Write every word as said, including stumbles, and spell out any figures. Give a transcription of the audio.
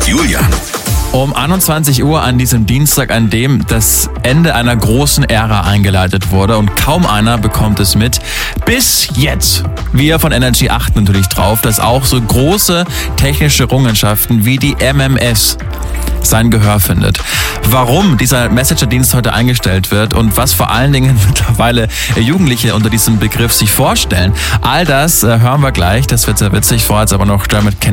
mit Julian. Um einundzwanzig Uhr an diesem Dienstag, an dem das Ende einer großen Ära eingeleitet wurde und kaum einer bekommt es mit. Bis jetzt. Wir von Energy achten natürlich drauf, dass auch so große technische Errungenschaften wie die M M S sein Gehör findet. Warum dieser Messenger-Dienst heute eingestellt wird und was vor allen Dingen mittlerweile Jugendliche unter diesem Begriff sich vorstellen, all das hören wir gleich. Das wird sehr witzig. Vorher jetzt aber noch Dermot Kennedy.